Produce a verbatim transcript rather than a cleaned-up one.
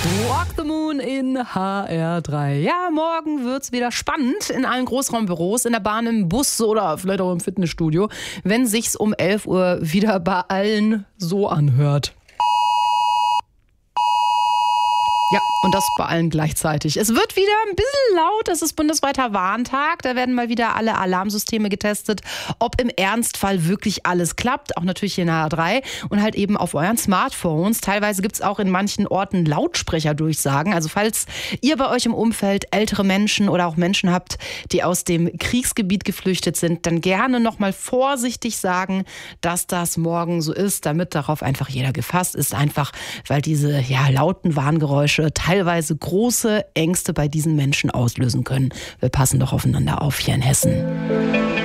Walk the Moon in H R drei. Ja, morgen wird's wieder spannend in allen Großraumbüros, in der Bahn, im Bus oder vielleicht auch im Fitnessstudio, wenn sich's um elf Uhr wieder bei allen so anhört. Ja, und das bei allen gleichzeitig. Es wird wieder ein bisschen laut, es ist bundesweiter Warntag. Da werden mal wieder alle Alarmsysteme getestet, ob im Ernstfall wirklich alles klappt. Auch natürlich hier in H R drei und halt eben auf euren Smartphones. Teilweise gibt's auch in manchen Orten Lautsprecherdurchsagen. Also falls ihr bei euch im Umfeld ältere Menschen oder auch Menschen habt, die aus dem Kriegsgebiet geflüchtet sind, dann gerne nochmal vorsichtig sagen, dass das morgen so ist, damit darauf einfach jeder gefasst ist. Einfach, weil diese ja, lauten Warngeräusche teilweise große Ängste bei diesen Menschen auslösen können. Wir passen doch aufeinander auf hier in Hessen.